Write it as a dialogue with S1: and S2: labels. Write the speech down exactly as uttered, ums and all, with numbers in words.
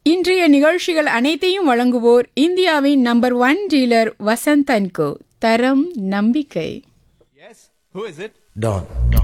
S1: இன்றைய நிகழ்ச்சிகள் அனைத்தையும் வழங்குவோர் இந்தியாவின் number one dealer Vasanth and கோ. தரம் நம்பிக்கை.
S2: Yes, who is it?
S3: Don. Don.